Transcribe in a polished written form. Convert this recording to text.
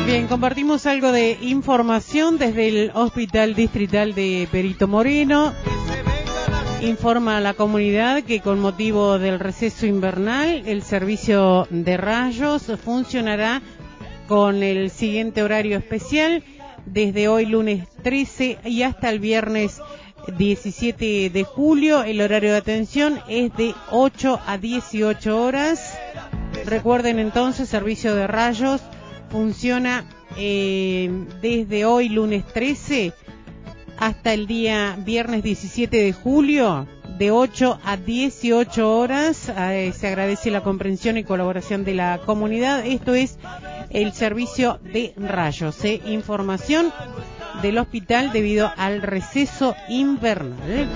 Bien, compartimos algo de información desde el Hospital Distrital de Perito Moreno. Informa a la comunidad que con motivo del receso invernal, el servicio de rayos funcionará con el siguiente horario especial, desde hoy lunes 13 y hasta el viernes 17 de julio. El horario de atención es de 8 a 18 horas. Recuerden entonces, servicio de rayos funciona desde hoy lunes 13 hasta el día viernes 17 de julio, de 8 a 18 horas. Se agradece la comprensión y colaboración de la comunidad. Esto es el servicio de rayos. Información del hospital debido al receso invernal.